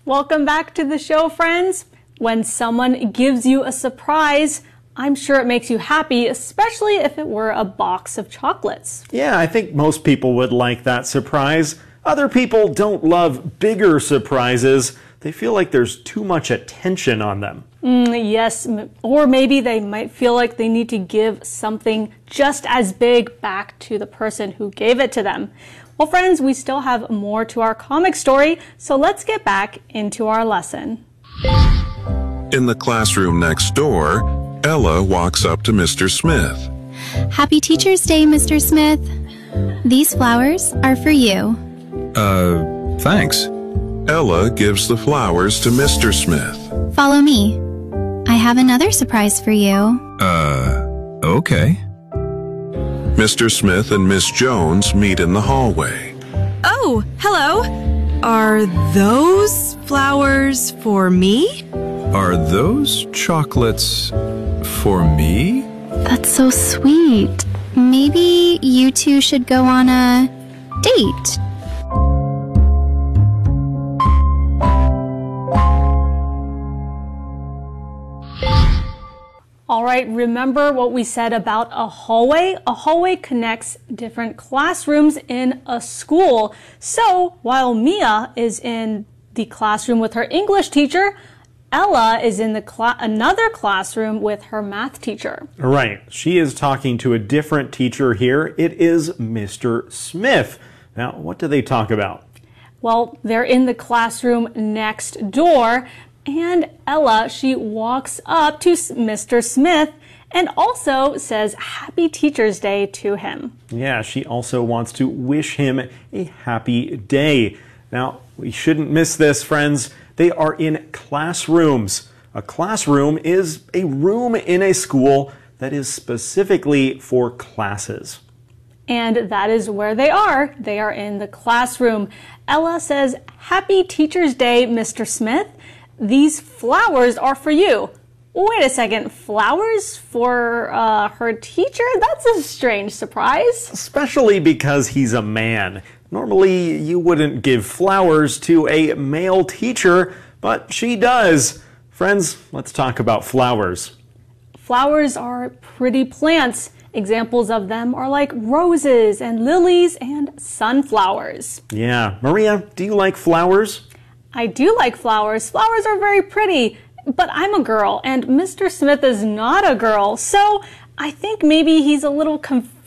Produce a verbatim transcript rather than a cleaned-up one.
Welcome back to the show, friends. When someone gives you a surprise, I'm sure it makes you happy, especially if it were a box of chocolates. Yeah, I think most people would like that surprise. Other people don't love bigger surprises. They feel like there's too much attention on them. Mm, yes, or maybe they might feel like they need to give something just as big back to the person who gave it to them. Well, friends, we still have more to our comic story, so let's get back into our lesson. In the classroom next door, Ella walks up to Mister Smith. Happy Teacher's Day, Mister Smith. These flowers are for you. Uh, thanks. Ella gives the flowers to Mister Smith. Follow me. I have another surprise for you. Uh, okay. Mister Smith and Miss Jones meet in the hallway. Oh, hello. Are those flowers for me? Are those chocolates for me? That's so sweet. Maybe you two should go on a date. All right, remember what we said about a hallway? A hallway connects different classrooms in a school. So while Mia is in the classroom with her English teacher, Ella is in the cl- another classroom with her math teacher. Right. She is talking to a different teacher here. It is Mister Smith. Now, what do they talk about? Well, they're in the classroom next door. And Ella, she walks up to Mister Smith and also says Happy Teacher's Day to him. Yeah, she also wants to wish him a happy day. Now, we shouldn't miss this, friends. They are in classrooms. A classroom is a room in a school that is specifically for classes. And that is where they are. They are in the classroom. Ella says, Happy Teacher's Day, Mister Smith. These flowers are for you. Wait a second, flowers for uh, her teacher? That's a strange surprise. Especially because he's a man. Normally, you wouldn't give flowers to a male teacher, but she does. Friends, let's talk about flowers. Flowers are pretty plants. Examples of them are like roses and lilies and sunflowers. Yeah. Maria, do you like flowers? I do like flowers. Flowers are very pretty, but I'm a girl and Mister Smith is not a girl, so I think maybe he's a little confused